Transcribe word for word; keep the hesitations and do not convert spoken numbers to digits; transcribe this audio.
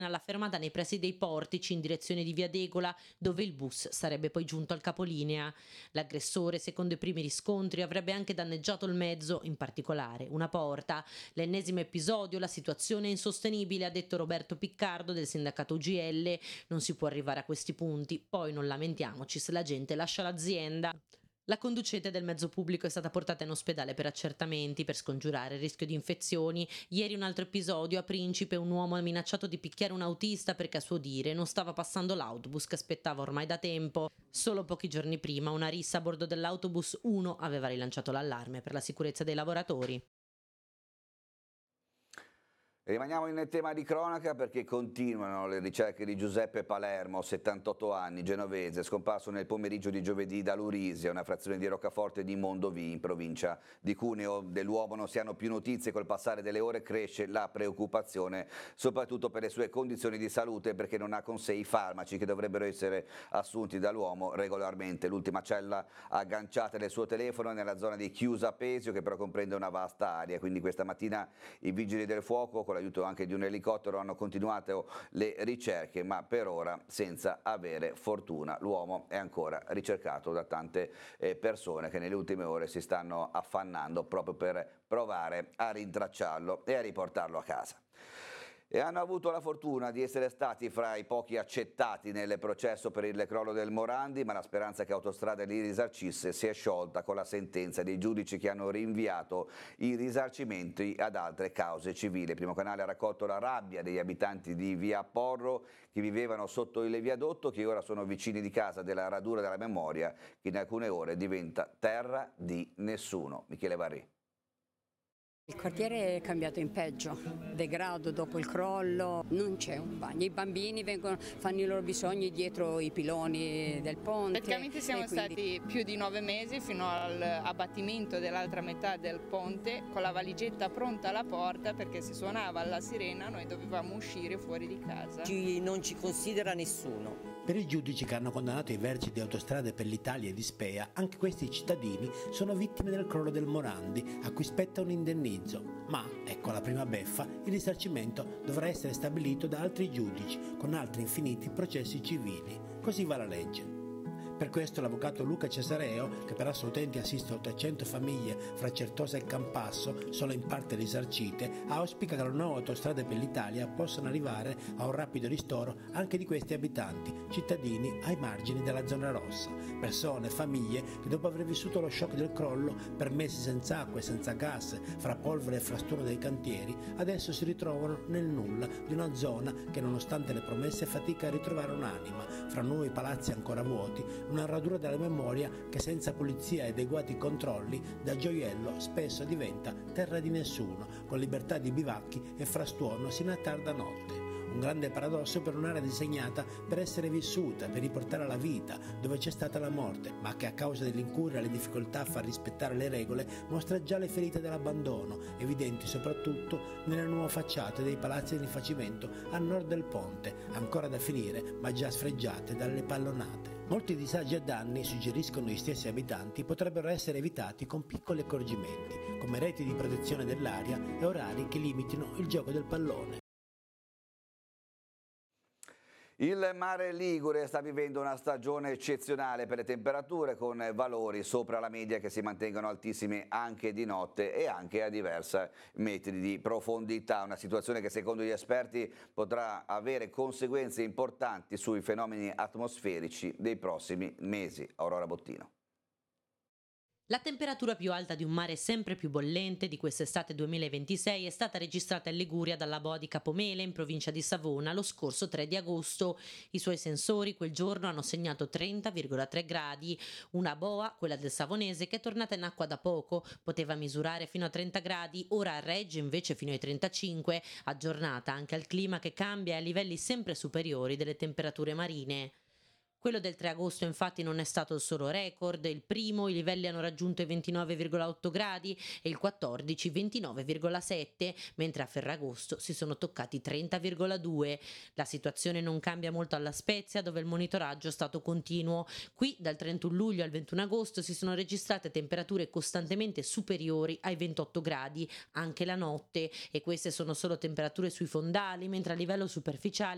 alla fermata nei pressi dei Portici in direzione di Via Degola, dove il bus sarebbe poi giunto al capolinea. L'aggressore, secondo i primi riscontri, avrebbe anche danneggiato il mezzo, in particolare una porta. L'ennesimo episodio, la situazione è insostenibile, ha detto Roberto Piccardo del sindacato U G L. Non si può arrivare a questi punti, poi non lamentiamoci se la gente lascia l'azienda. La conducente del mezzo pubblico è stata portata in ospedale per accertamenti per scongiurare il rischio di infezioni. Ieri un altro episodio a Principe, un uomo ha minacciato di picchiare un autista perché a suo dire non stava passando l'autobus che aspettava ormai da tempo. Solo pochi giorni prima una rissa a bordo dell'autobus uno aveva rilanciato l'allarme per la sicurezza dei lavoratori. Rimaniamo in tema di cronaca perché continuano le ricerche di Giuseppe Palermo, settantotto anni, genovese, scomparso nel pomeriggio di giovedì da Lurisia, una frazione di Roccaforte di Mondovì, in provincia di Cuneo. Dell'uomo non si hanno più notizie, col passare delle ore cresce la preoccupazione, soprattutto per le sue condizioni di salute, perché non ha con sé i farmaci che dovrebbero essere assunti dall'uomo regolarmente. L'ultima cella agganciata del suo telefono è nella zona di Chiusa Pesio, che però comprende una vasta area, quindi questa mattina i vigili del fuoco, con l'aiuto anche di un elicottero, hanno continuato le ricerche, ma per ora senza avere fortuna. L'uomo è ancora ricercato da tante eh, persone che nelle ultime ore si stanno affannando proprio per provare a rintracciarlo e a riportarlo a casa. E hanno avuto la fortuna di essere stati fra i pochi accettati nel processo per il crollo del Morandi, ma la speranza che Autostrade li risarcisse si è sciolta con la sentenza dei giudici che hanno rinviato i risarcimenti ad altre cause civili. Il Primo Canale ha raccolto la rabbia degli abitanti di Via Porro che vivevano sotto il viadotto, che ora sono vicini di casa della Radura della Memoria, che in alcune ore diventa terra di nessuno. Michele Varri. Il quartiere è cambiato in peggio, degrado dopo il crollo, non c'è un bagno, i bambini vengono, fanno i loro bisogni dietro i piloni del ponte. Praticamente siamo quindi... stati più di nove mesi fino all'abbattimento dell'altra metà del ponte con la valigetta pronta alla porta, perché se suonava la sirena noi dovevamo uscire fuori di casa. Ci, non ci considera nessuno. Per i giudici che hanno condannato i vertici di Autostrade per l'Italia e di Spea, anche questi cittadini sono vittime del crollo del Morandi, a cui spetta un indennizzo. Ma, ecco la prima beffa, il risarcimento dovrà essere stabilito da altri giudici, con altri infiniti processi civili. Così va la legge. Per questo l'avvocato Luca Cesareo, che per a suoi utenti assiste ottocento famiglie fra Certosa e Campasso, solo in parte risarcite, auspica che le nuove Autostrade per l'Italia possano arrivare a un rapido ristoro anche di questi abitanti, cittadini ai margini della zona rossa, persone, famiglie che dopo aver vissuto lo shock del crollo per mesi senza acqua e senza gas, fra polvere e frastuono dei cantieri, adesso si ritrovano nel nulla di una zona che nonostante le promesse fatica a ritrovare un'anima, fra nuovi palazzi ancora vuoti, una radura della memoria che senza pulizia e adeguati controlli da gioiello spesso diventa terra di nessuno, con libertà di bivacchi e frastuono sino a tarda notte. Un grande paradosso per un'area disegnata per essere vissuta, per riportare alla vita, dove c'è stata la morte, ma che a causa dell'incuria e le difficoltà a far rispettare le regole mostra già le ferite dell'abbandono, evidenti soprattutto nelle nuove facciate dei palazzi di rifacimento a nord del ponte, ancora da finire ma già sfregiate dalle pallonate. Molti disagi e danni, suggeriscono gli stessi abitanti, potrebbero essere evitati con piccoli accorgimenti, come reti di protezione dell'aria e orari che limitino il gioco del pallone. Il Mare Ligure sta vivendo una stagione eccezionale per le temperature, con valori sopra la media che si mantengono altissimi anche di notte e anche a diversi metri di profondità. Una situazione che secondo gli esperti potrà avere conseguenze importanti sui fenomeni atmosferici dei prossimi mesi. Aurora Bottino. La temperatura più alta di un mare sempre più bollente di quest'estate duemilaventisei è stata registrata in Liguria dalla boa di Capomele, in provincia di Savona, lo scorso tre di agosto. I suoi sensori quel giorno hanno segnato trenta virgola tre gradi. Una boa, quella del Savonese, che è tornata in acqua da poco, poteva misurare fino a trenta gradi, ora regge invece fino ai trentacinque, aggiornata anche al clima che cambia e a livelli sempre superiori delle temperature marine. Quello del tre agosto infatti non è stato il solo record, il primo i livelli hanno raggiunto i ventinove virgola otto gradi e il quattordici ventinove virgola sette, mentre a Ferragosto si sono toccati i trenta virgola due. La situazione non cambia molto alla Spezia, dove il monitoraggio è stato continuo. Qui dal trentuno luglio al ventuno agosto si sono registrate temperature costantemente superiori ai ventotto gradi, anche la notte, e queste sono solo temperature sui fondali, mentre a livello superficiale